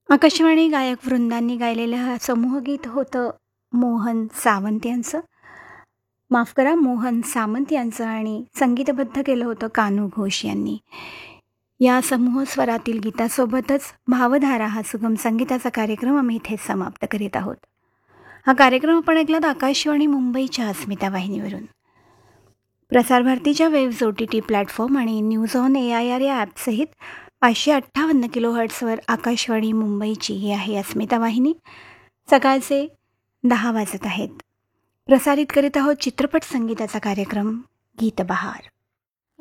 आकाशवाणी गायक वृंदांनी गायलेलं हा समूहगीत होतं मोहन सावंत यांचं. माफ करा, मोहन सामंत यांचं, आणि संगीतबद्ध केलं होतं कान्हू घोष यांनी. या समूह स्वरातील गीतासोबतच भावधारा हा सुगम संगीताचा कार्यक्रम आम्ही इथेच समाप्त करीत आहोत. हा कार्यक्रम आपण ऐकलात आकाशवाणी मुंबईच्या अस्मिता वाहिनीवरून. प्रसारभारतीच्या वेव्ज OTT प्लॅटफॉर्म आणि न्यूज ऑन AIR या ॲपसहित 558 किलोहर्ट्सवर आकाशवाणी मुंबईची ही आहे अस्मिता वाहिनी. सकाळचे 10 वाजत आहेत. प्रसारित करीत आहोत चित्रपट संगीताचा कार्यक्रम गीतबहार.